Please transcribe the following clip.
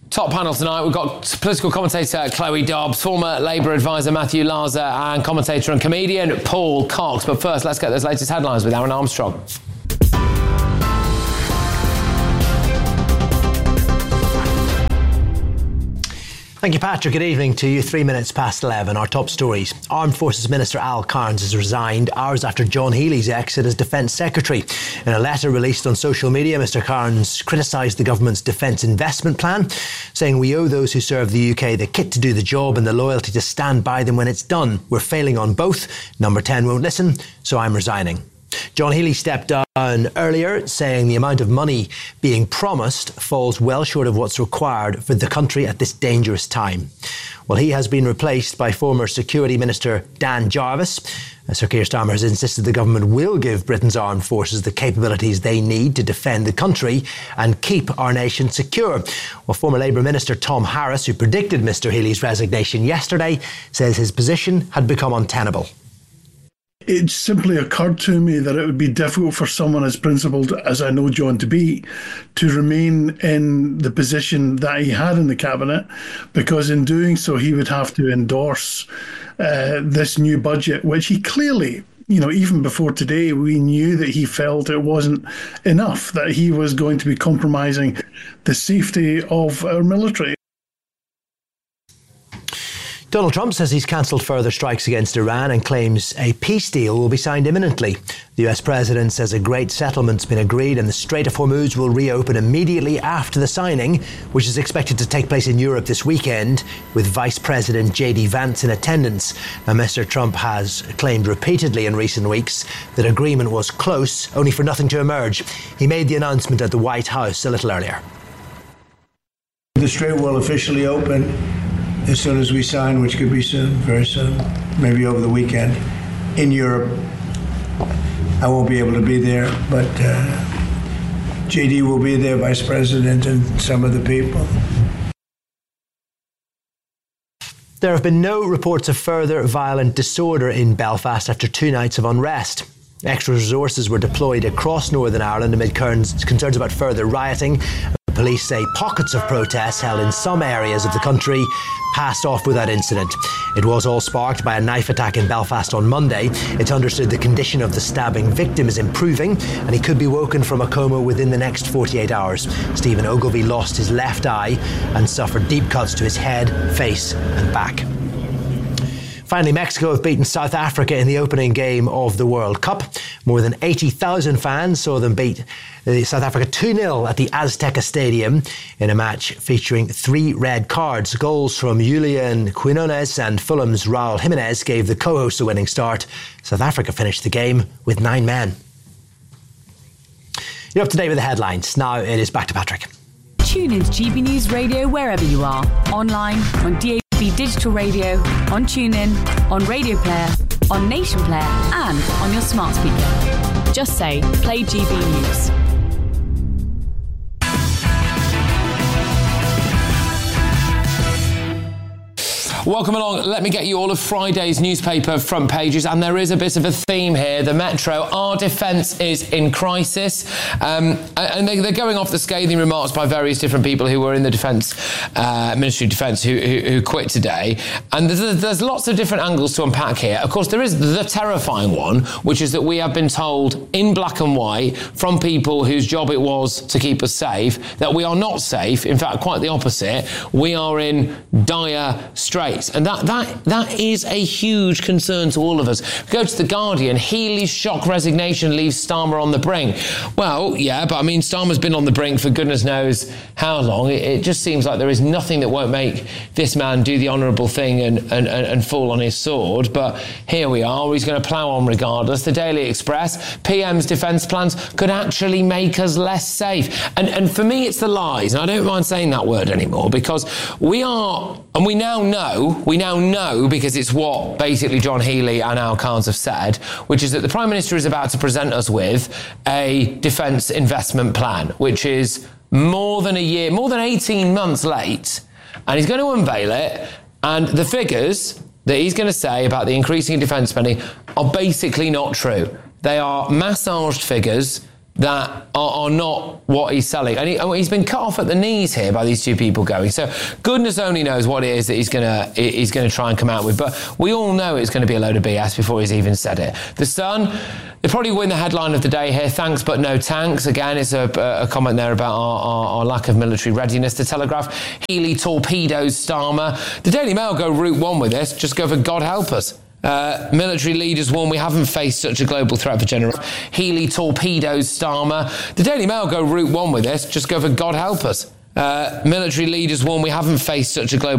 Top panel tonight, we've got political commentator Chloe Dobbs, former Labour advisor Matthew Laza, and commentator and comedian Paul Cox. But first, let's get those latest headlines with Aaron Armstrong. Thank you, Patrick. Good evening to you. 3 minutes past 11. Our top stories. Armed Forces Minister Al Cairns has resigned hours after John Healey's exit as Defence Secretary. In a letter released on social media, Mr Cairns criticised the government's defence investment plan, saying we owe those who serve the UK the kit to do the job and the loyalty to stand by them when it's done. We're failing on both. Number 10 won't listen, so I'm resigning. John Healey stepped down earlier, saying the amount of money being promised falls well short of what's required for the country at this dangerous time. Well, he has been replaced by former Security Minister Dan Jarvis. Sir Keir Starmer has insisted the government will give Britain's armed forces the capabilities they need to defend the country and keep our nation secure. Well, former Labour Minister Tom Harris, who predicted Mr Healey's resignation yesterday, says his position had become untenable. It simply occurred to me that it would be difficult for someone as principled as I know John to be to remain in the position that he had in the cabinet, because in doing so he would have to endorse this new budget, which he clearly, even before today, we knew that he felt it wasn't enough, that he was going to be compromising the safety of our military. Donald Trump says he's cancelled further strikes against Iran and claims a peace deal will be signed imminently. The US president says a great settlement's been agreed and the Strait of Hormuz will reopen immediately after the signing, which is expected to take place in Europe this weekend, with Vice President J.D. Vance in attendance. Now, Mr. Trump has claimed repeatedly in recent weeks that agreement was close, only for nothing to emerge. He made the announcement at the White House a little earlier. The Strait will officially open as soon as we sign, which could be soon, very soon, maybe over the weekend, in Europe. I won't be able to be there, but JD will be there, Vice President, and some of the people. There have been no reports of further violent disorder in Belfast after 2 nights of unrest. Extra resources were deployed across Northern Ireland amid concerns about further rioting. Police say pockets of protests held in some areas of the country passed off without incident. It was all sparked by a knife attack in Belfast on Monday. It's understood the condition of the stabbing victim is improving and he could be woken from a coma within the next 48 hours. Stephen Ogilvie lost his left eye and suffered deep cuts to his head, face and back. Finally, Mexico have beaten South Africa in the opening game of the World Cup. More than 80,000 fans saw them beat South Africa 2-0 at the Azteca Stadium in a match featuring 3 red cards. Goals from Julian Quinones and Fulham's Raul Jimenez gave the co-hosts a winning start. South Africa finished the game with 9 men. You're up to date with the headlines. Now it is back to Patrick. Tune into GB News Radio wherever you are. Online, on DAB Digital Radio, on TuneIn, on Radio Player, on Nation Player and on your smart speaker. Just say, play GB News. Welcome along. Let me get you all of Friday's newspaper front pages, and there is a bit of a theme here. The Metro, our defence is in crisis, and they're going off the scathing remarks by various different people who were in the Defence Ministry of Defence who quit today. And there's lots of different angles to unpack here. Of course, there is the terrifying one, which is that we have been told in black and white from people whose job it was to keep us safe that we are not safe. In fact, quite the opposite. We are in dire straits. And that is a huge concern to all of us. Go to The Guardian. Healey's shock resignation leaves Starmer on the brink. Well, yeah, but I mean, Starmer's been on the brink for goodness knows how long. It just seems like there is nothing that won't make this man do the honourable thing and fall on his sword. But here we are. He's going to plough on regardless. The Daily Express. PM's defence plans could actually make us less safe. And for me, it's the lies. And I don't mind saying that word anymore, because we now know, because it's what basically John Healey and Al Cairns have said, which is that the Prime Minister is about to present us with a defence investment plan, which is more than a year, more than 18 months late, and he's going to unveil it, and the figures that he's going to say about the increasing defence spending are basically not true. They are massaged figures that are not what he's selling. And he's been cut off at the knees here by these two people going. So goodness only knows what it is that he's gonna try and come out with. But we all know it's going to be a load of BS before he's even said it. The Sun, they probably win the headline of the day here. Thanks but no tanks. Again, it's a comment there about our lack of military readiness. The Telegraph, Healy torpedoes Starmer. The Daily Mail go route one with this. Just go for God help us. Military leaders warn we haven't faced such a global threat for generations. Healy torpedoes Starmer. The Daily Mail go route one with this. Just go for God help us. Military leaders warn we haven't faced such a global